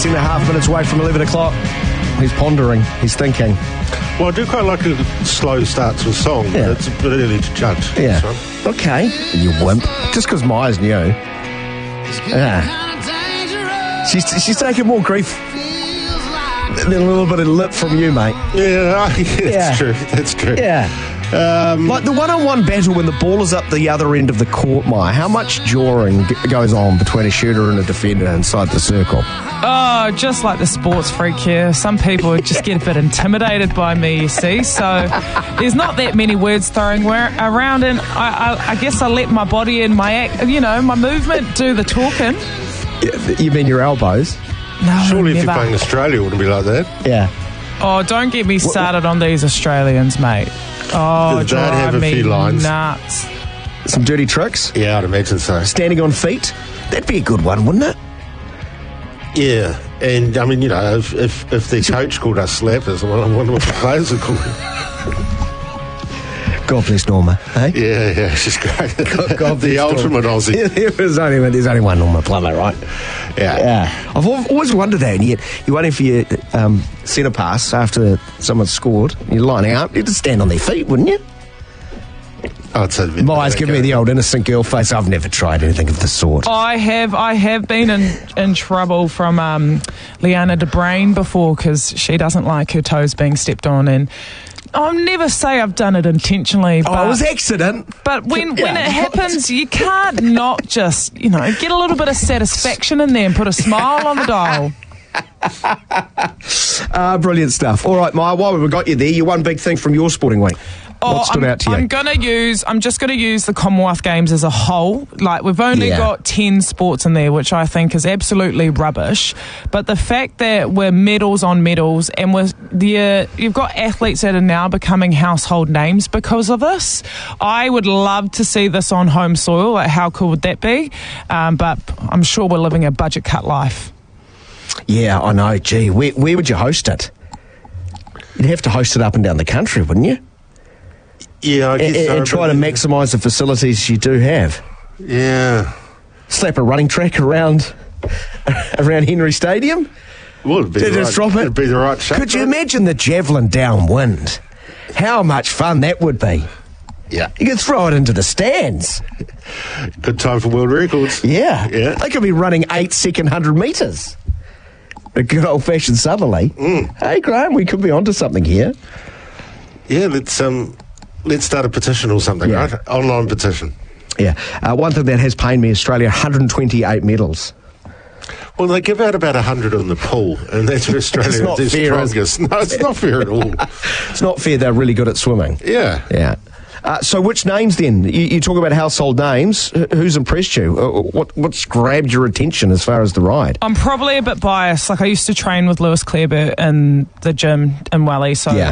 18.5 minutes away from 11 o'clock. He's pondering. He's thinking. Well, I do quite like a slow start to a song, but it's a bit early to judge. Yeah. So. Okay. You wimp. Just because Maya's new. Yeah. She's taking more grief than a little bit of lip from you, mate. Yeah, it's true. That's true. Yeah. Like the one-on-one battle when the ball is up the other end of the court, Maya, how much jawing goes on between a shooter and a defender inside the circle? Oh, just like the sports freak here. Some people just get a bit intimidated by me, you see. So there's not that many words throwing around, and I guess I let my body and my movement do the talking. You mean your elbows? No, surely if never. you're playing Australia, it wouldn't be like that. Yeah. Oh, don't get me started on these Australians, mate. Oh, They'd have a drive few me lines. nuts. Some dirty tricks? Yeah, I'd imagine so. Standing on feet? That'd be a good one, wouldn't it? Yeah, and I mean, if the coach called us slappers, I wonder what the players are called. God bless Norma, eh? Yeah, she's great. God The ultimate Aussie. There's only one Norma Plummer, right? Yeah. I've always wondered that, and yet you're waiting for your centre pass after someone's scored, and you're lining up, you'd just stand on their feet, wouldn't you? I'd say Maya's giving me the old innocent girl face. I've never tried anything of the sort. I have been in trouble from Liana de Brain before because she doesn't like her toes being stepped on, and I'll never say I've done it intentionally. But it was accident. But when it happens, you can't not just, get a little bit of satisfaction in there and put a smile on the dial. Brilliant stuff. All right, Maya, while we've got you there, your one big thing from your sporting week. What stood out to you? I'm just going to use the Commonwealth Games as a whole. Like, we've only got 10 sports in there, which I think is absolutely rubbish. But the fact that we're medals on medals, and you've got athletes that are now becoming household names because of this. I would love to see this on home soil. Like, how cool would that be? But I'm sure we're living a budget cut life. Yeah, I know. Gee, where would you host it? You'd have to host it up and down the country, wouldn't you? Yeah, I guess so. And try to maximise the facilities you do have. Yeah. Slap a running track around Henry Stadium. Well, it'd be it'd be the right shape. Could you imagine the javelin downwind? How much fun that would be. Yeah. You could throw it into the stands. Good time for world records. Yeah. Yeah. They could be running 8-second 100 metres. A good old-fashioned southerly. Hey, Graham, we could be onto something here. Yeah, let's start a petition or something, right? Online petition. Yeah. One thing that has pained me, Australia, 128 medals. Well, they give out about 100 in the pool, and that's where Australia is their strongest. No, it's not fair at all. It's not fair. They're really good at swimming. Yeah. Yeah. So which names then? You talk about household names. Who's impressed you? What's grabbed your attention as far as the ride? I'm probably a bit biased. Like, I used to train with Lewis Clareburt in the gym in Wally, so